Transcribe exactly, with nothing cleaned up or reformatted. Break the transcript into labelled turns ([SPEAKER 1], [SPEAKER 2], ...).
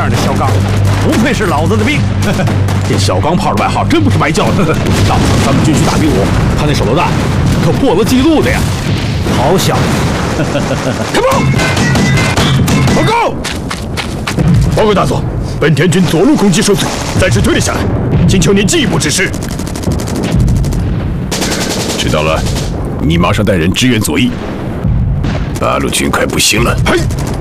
[SPEAKER 1] 样的小刚，不愧是老子的兵。这小钢炮的外号真不是白叫的。上次咱们军区打比武，他那手榴弹可破了记录的呀！好小子！开炮！报告！报告大佐，本田军左路攻击受阻，暂时退了下来，请求您进一步指示。知道了，你马上带人支援左翼。八路军快不行了！嘿。